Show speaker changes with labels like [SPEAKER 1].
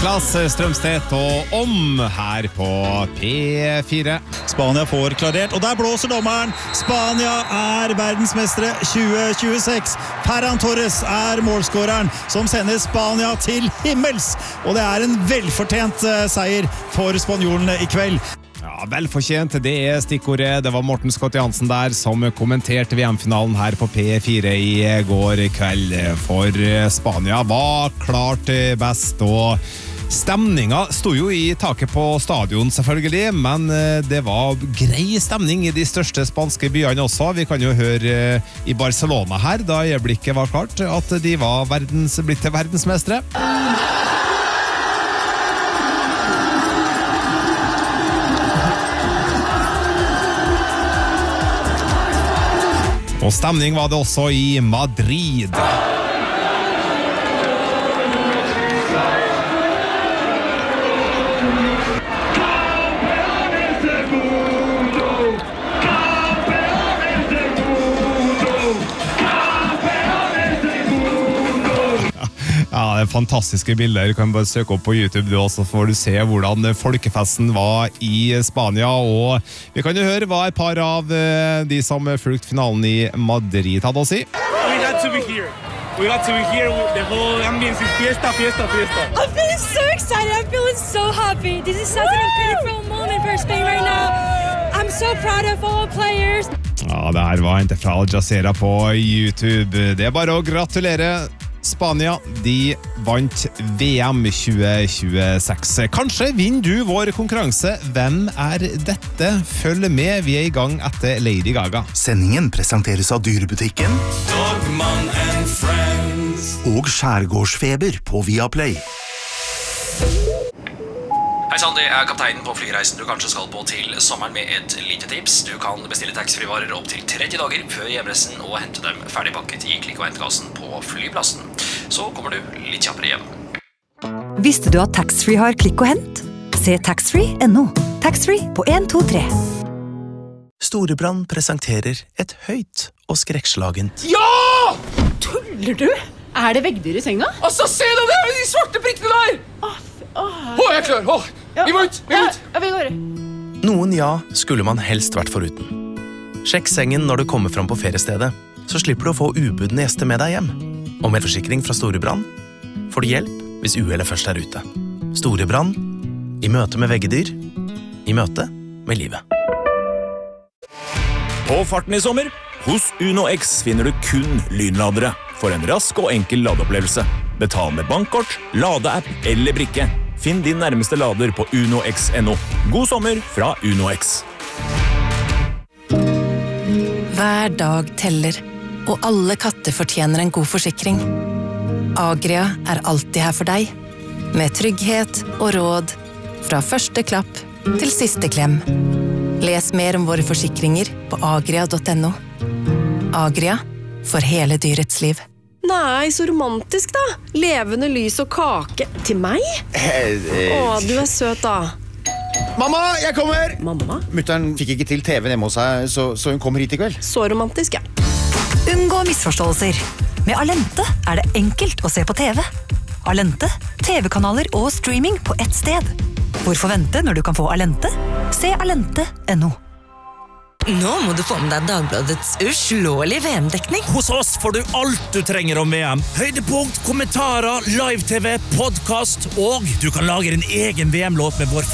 [SPEAKER 1] Niklas Strømstedt og Om her på P4.
[SPEAKER 2] Spania får klarert, og der blåser dommeren. Spania verdensmestere 2026. Ferran Torres målskåreren som sender Spania til himmels. Og det en velfortjent seier for spanjolene I kveld.
[SPEAKER 1] Ja, velfortjent, det stikkordet. Det var Morten Scott Jansen der som kommenterte VM-finalen her på P4 I går kveld. For Spania var klart best, og stemninga stod jo I taket på stadion selvfølgelig, men det var grei stemning I de største spanske byene også. Vi kan jo høre I Barcelona her, da øyeblikket var klart, at de var blitt til verdensmestere. Og stemning var det også I Madrid. Ja, det fantastiske bilder. Du kan bare søke opp på YouTube du også, så får du se hvordan folkefesten var I Spania. Og vi kan jo høre hva et par av de som fulgte finalen I Madrid hadde å si.
[SPEAKER 3] We got to be here. We got to be here. The whole ambience is fiesta.
[SPEAKER 4] I'm feeling so excited. I'm feeling so happy. This is such an incredible moment for Spain right now. I'm so proud of all players.
[SPEAKER 1] Ja, det her var hentet fra Al Jazeera på YouTube. Det bare å gratulere. Spania, de vant VM 2026. Kanskje vinner du vår konkurranse. Hvem dette? Følg med, vi I gang etter Lady Gaga.
[SPEAKER 5] Sendingen presenteres av Dyrebutikken
[SPEAKER 6] Dogman and Friends
[SPEAKER 5] og Skjærgårdsfeber på Viaplay.
[SPEAKER 7] Hei sann, det kapteinen på flyreisen du kanskje skal på til sommeren med et lite tips. Du kan bestille taxfree-varer opp til 30 dager før hjemreisen og hente dem ferdigpakket I klikk- og hentekassen på flyplassen. Så kommer du litt kjappere hjem.
[SPEAKER 8] Visste du at taxfree har klikk og hent? Se taxfree.no. Taxfree på 1, 2, 3.
[SPEAKER 5] Storebrand presenterer et høyt og skrekkslagent.
[SPEAKER 3] Ja!
[SPEAKER 9] Tuller du? Det veggdyr I senga?
[SPEAKER 3] Altså, se det der, de svarte prikkene der! Jeg klar, vi må ut!
[SPEAKER 9] Ja, vi går.
[SPEAKER 5] Noen skulle man helst vært foruten. Sjekk sengen når du kommer fram på feriestedet, så slipper du å få ubudne gjester med deg hjem. Og med forsikring fra Storebrand får du hjelp hvis uhellet først ute. Storebrand, I møte med veggedyr, I møte med livet.
[SPEAKER 10] På farten I sommer, hos Uno X finner du kun lynladere for en rask og enkel ladeopplevelse. Betal med bankkort, ladeapp eller brikke. Finn din nærmeste lader på unox.no. God sommer fra Uno X.
[SPEAKER 11] Hver dag teller, og alle katter fortjener en god forsikring. Agria alltid her for deg, med trygghet og råd, fra første klapp til siste klem. Les mer om våre forsikringer på agria.no. Agria, for hele dyrets liv.
[SPEAKER 9] Nei, så romantisk da. Levende lys og kake. Til meg? Du søt da.
[SPEAKER 12] Mamma, jeg kommer!
[SPEAKER 9] Mamma?
[SPEAKER 12] Mutteren fikk ikke til TV hjemme hos seg, så hun kommer hit I kveld.
[SPEAKER 9] Så romantisk, ja.
[SPEAKER 8] Unngå misforståelser. Med Alente det enkelt å se på TV. Alente, TV-kanaler og streaming på ett sted. Hvorfor vente når du kan få Alente? Se alente.no.
[SPEAKER 13] Nå må du få med deg Dagbladets uslåelige VM-dekning.
[SPEAKER 14] Hos oss får du alt du trenger om VM. Høydepunkt, kommentarer, live-TV, podcast, og du kan lage en egen VM-låt med vår